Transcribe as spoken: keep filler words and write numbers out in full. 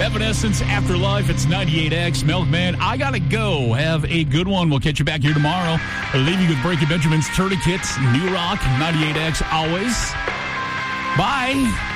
Evanescence, Afterlife. It's ninety-eight X. Milkman, I gotta go. Have a good one. We'll catch you back here tomorrow. I'll leave you with Breaking Benjamin's Tourniquets, New Rock, ninety-eight X, always. Bye.